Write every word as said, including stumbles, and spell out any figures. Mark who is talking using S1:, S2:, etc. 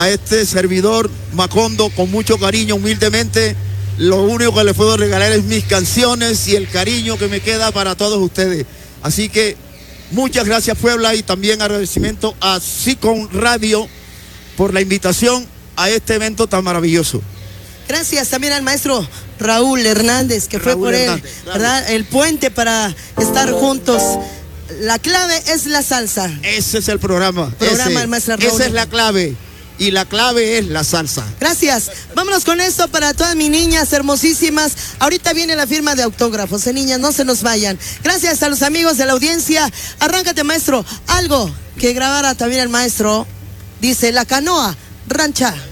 S1: A este servidor Macondo, con mucho cariño, humildemente, lo único que les puedo regalar es mis canciones y el cariño que me queda para todos ustedes. Así que muchas gracias, Puebla, y también agradecimiento a Sicon Radio por la invitación a este evento tan maravilloso.
S2: Gracias también al maestro Raúl Hernández, que Raúl fue por Hernández, él, claro, ¿verdad? El puente para estar juntos. La clave es la salsa.
S1: Ese es el programa.
S2: Programa
S1: ese,
S2: del maestro Raúl.
S1: Esa es la clave. Y la clave es la salsa.
S2: Gracias. Vámonos con esto para todas mis niñas hermosísimas. Ahorita viene la firma de autógrafos, ¿eh, niñas? No se nos vayan. Gracias a los amigos de la audiencia. Arráncate, maestro. Algo que grabara también el maestro. Dice La Canoa Rancha.